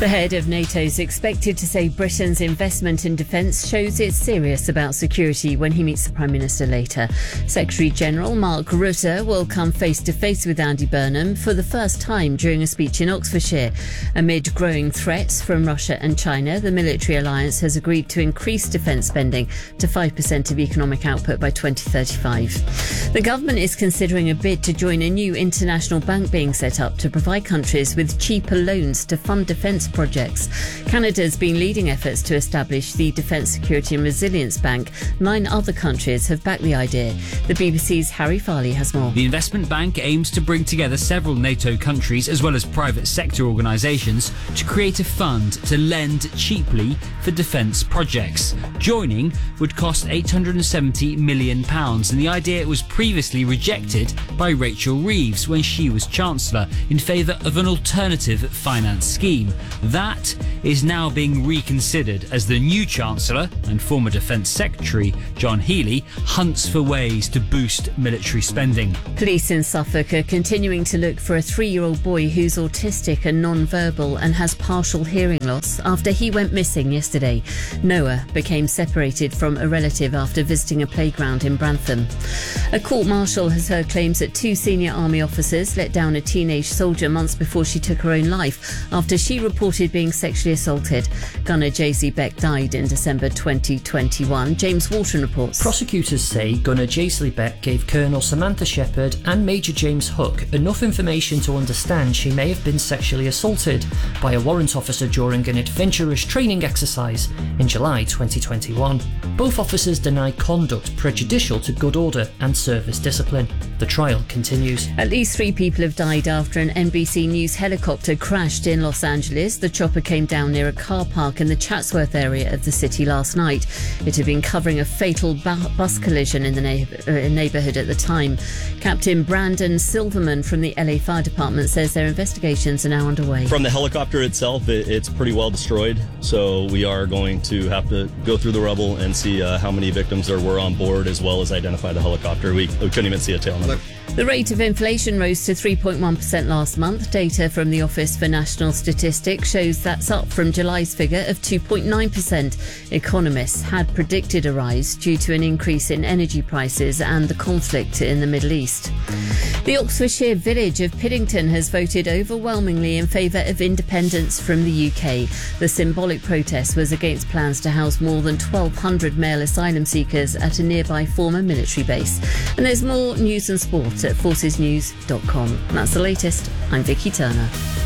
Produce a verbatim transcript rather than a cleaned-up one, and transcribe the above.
The head of NATO is expected to say Britain's investment in defence shows it's serious about security when he meets the Prime Minister later. Secretary-General Mark Rutte will come face-to-face with Andy Burnham for the first time during a speech in Oxfordshire. Amid growing threats from Russia and China, the military alliance has agreed to increase defence spending to five percent of economic output by twenty thirty-five. The government is considering a bid to join a new international bank being set up to provide countries with cheaper loans to fund defence projects. Canada's been leading efforts to establish the Defence Security and Resilience Bank. Nine other countries have backed the idea. The B B C's Harry Farley has more. The investment bank aims to bring together several NATO countries as well as private sector organisations to create a fund to lend cheaply for defence projects. Joining would cost eight hundred seventy million pounds, and the idea was previously rejected by Rachel Reeves when she was Chancellor in favour of an alternative finance scheme. That is now being reconsidered as the new Chancellor and former Defence Secretary John Healey hunts for ways to boost military spending. Police in Suffolk are continuing to look for a three-year-old boy who's autistic and non-verbal and has partial hearing loss after he went missing yesterday. Noah became separated from a relative after visiting a playground in Brantham. A court-martial has heard claims that two senior army officers let down a teenage soldier months before she took her own life after she reported being sexually assaulted. Gunner J C Beck died in December twenty twenty-one. James Walton reports. Prosecutors say Gunner J.C. Beck gave Colonel Samantha Shepherd and Major James Hook enough information to understand she may have been sexually assaulted by a warrant officer during an adventurous training exercise in July twenty twenty-one. Both officers deny conduct prejudicial to good order and service discipline. The trial continues. At least three people have died after an N B C News helicopter crashed in Los Angeles. The chopper came down near a car park in the Chatsworth area of the city last night. It had been covering a fatal bu- bus collision in the neighbour- uh, neighbourhood at the time. Captain Brandon Silverman from the L A Fire Department says their investigations are now underway. From the helicopter itself, it, it's pretty well destroyed, so we are going to have to go through the rubble and see uh, how many victims there were on board, as well as identify the helicopter. We, we couldn't even see a tail number. The rate of inflation rose to three point one percent last month. Data from the Office for National Statistics shows that's up from July's figure of two point nine percent. Economists had predicted a rise due to an increase in energy prices and the conflict in the Middle East. The Oxfordshire village of Piddington has voted overwhelmingly in favour of independence from the U K. The symbolic protest was against plans to house more than twelve hundred male asylum seekers at a nearby former military base. And there's more news and sport at forces news dot com. That's the latest. I'm Vicky Turner.